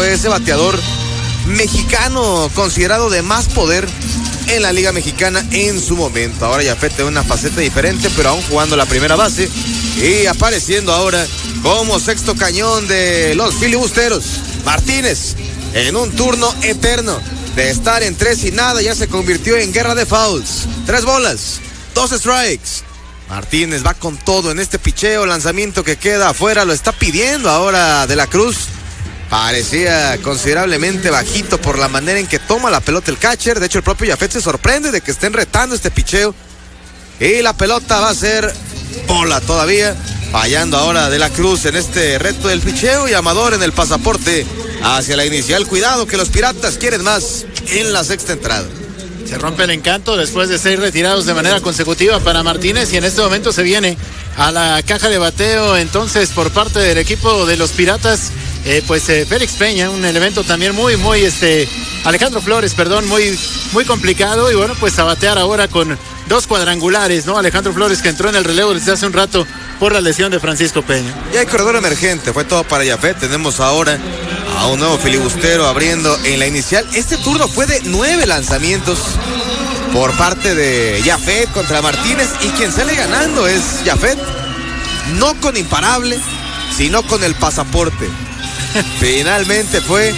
fue ese bateador mexicano considerado de más poder en la Liga Mexicana en su momento. Ahora Yafet tiene una faceta diferente, pero aún jugando la primera base y apareciendo ahora como sexto cañón de los filibusteros. Martínez, en un turno eterno de estar en 3 y nada, ya se convirtió en guerra de fouls. 3 bolas, 2 strikes. Martínez va con todo en este picheo, lanzamiento que queda afuera, lo está pidiendo ahora De la Cruz. Parecía considerablemente bajito por la manera en que toma la pelota el catcher. De hecho, el propio Yafet se sorprende de que estén retando este picheo. Y la pelota va a ser bola todavía. Fallando ahora De la Cruz en este reto del picheo. Y Amador en el pasaporte hacia la inicial. Cuidado que los Piratas quieren más en la sexta entrada. Se rompe el encanto después de 6 retirados de manera consecutiva para Martínez. Y en este momento se viene a la caja de bateo entonces por parte del equipo de los Piratas. Félix Peña, un elemento también Alejandro Flores, muy complicado, y bueno, pues a batear ahora con 2 cuadrangulares, ¿no? Alejandro Flores, que entró en el relevo desde hace un rato por la lesión de Francisco Peña. Y hay corredor emergente, fue todo para Yafet. Tenemos ahora a un nuevo filibustero abriendo en la inicial. Este turno fue de 9 lanzamientos por parte de Yafet contra Martínez, y quien sale ganando es Yafet, no con imparable, sino con el pasaporte. Finalmente fue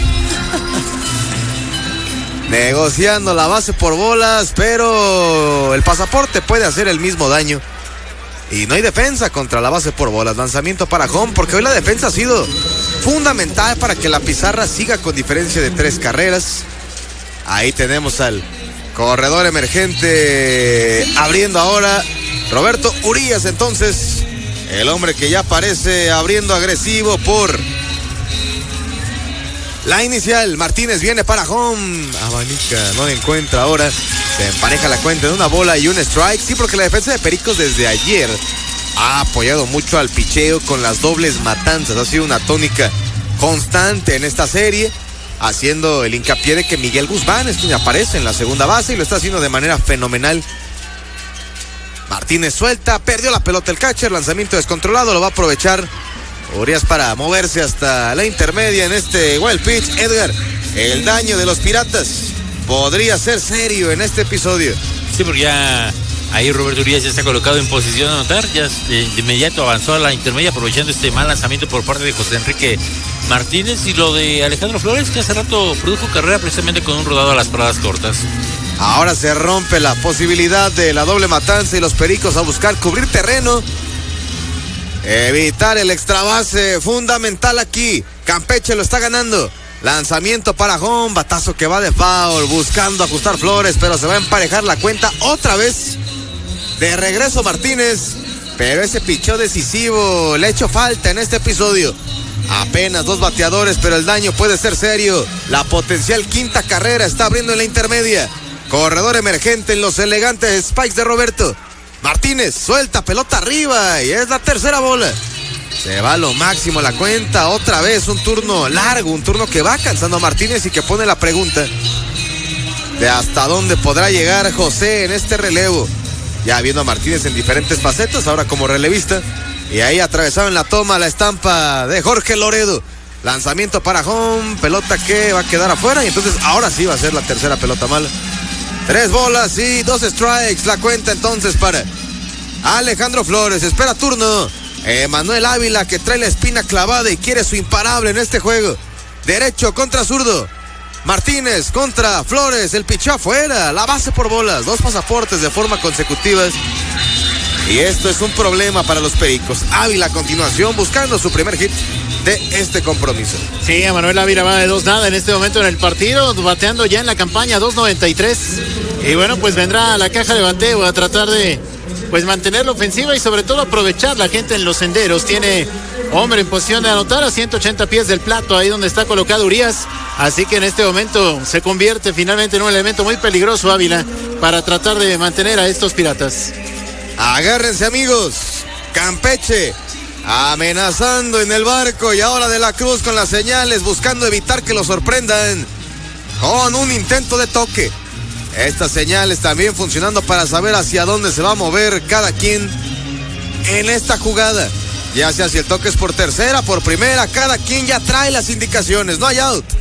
negociando la base por bolas, pero el pasaporte puede hacer el mismo daño. Y no hay defensa contra la base por bolas. Lanzamiento para home, porque hoy la defensa ha sido fundamental para que la pizarra siga con diferencia de 3 carreras. Ahí tenemos al corredor emergente abriendo ahora Roberto Urias, entonces el hombre que ya aparece abriendo agresivo por la inicial. Martínez viene para home, abanica, no le encuentra ahora. Se empareja la cuenta de 1 bola y 1 strike. Sí, porque la defensa de Pericos desde ayer ha apoyado mucho al picheo con las dobles matanzas. Ha sido una tónica constante en esta serie, haciendo el hincapié de que Miguel Guzmán es quien aparece en la segunda base y lo está haciendo de manera fenomenal. Martínez suelta, perdió la pelota el catcher, lanzamiento descontrolado, lo va a aprovechar Urias para moverse hasta la intermedia en este wild pitch. Edgar, el daño de los Piratas podría ser serio en este episodio. Sí, porque ya ahí Roberto Urias ya está colocado en posición de anotar, ya de inmediato avanzó a la intermedia aprovechando este mal lanzamiento por parte de José Enrique Martínez. Y lo de Alejandro Flores, que hace rato produjo carrera precisamente con un rodado a las paradas cortas. Ahora se rompe la posibilidad de la doble matanza y los Pericos a buscar cubrir terreno, evitar el extra base fundamental aquí. Campeche lo está ganando. Lanzamiento para home, batazo que va de foul, buscando ajustar Flores, pero se va a emparejar la cuenta otra vez. De regreso Martínez, pero ese picheo decisivo le ha hecho falta en este episodio. Apenas 2 bateadores, pero el daño puede ser serio. La potencial quinta carrera está abriendo en la intermedia. Corredor emergente en los elegantes spikes de Roberto. Martínez suelta pelota arriba y es la tercera bola. Se va a lo máximo la cuenta. Otra vez un turno largo, un turno que va cansando a Martínez y que pone la pregunta de hasta dónde podrá llegar José en este relevo. Ya viendo a Martínez en diferentes facetas, ahora como relevista. Y ahí atravesado en la toma la estampa de Jorge Loredo. Lanzamiento para home, pelota que va a quedar afuera. Y entonces ahora sí va a ser la tercera pelota mala. 3 bolas y 2 strikes. La cuenta entonces para Alejandro Flores. Espera turno Manuel Ávila, que trae la espina clavada y quiere su imparable en este juego. Derecho contra zurdo. Martínez contra Flores. El pichó afuera. La base por bolas. 2 pasaportes de forma consecutiva. Y esto es un problema para los Pericos. Ávila a continuación buscando su primer hit de este compromiso. Sí, a Manuel Ávila va de 2-0 en este momento en el partido, bateando ya en la campaña 2.93. Y bueno, pues vendrá a la caja de bateo a tratar de mantener la ofensiva y sobre todo aprovechar la gente en los senderos. Tiene hombre en posición de anotar a 180 pies del plato, ahí donde está colocado Urias. Así que en este momento se convierte finalmente en un elemento muy peligroso Ávila para tratar de mantener a estos Piratas. Agárrense, amigos. Campeche amenazando en el barco y ahora De la Cruz con las señales buscando evitar que lo sorprendan con un intento de toque. Estas señales también funcionando para saber hacia dónde se va a mover cada quien en esta jugada. Ya sea si el toque es por tercera, por primera, cada quien ya trae las indicaciones. No hay out.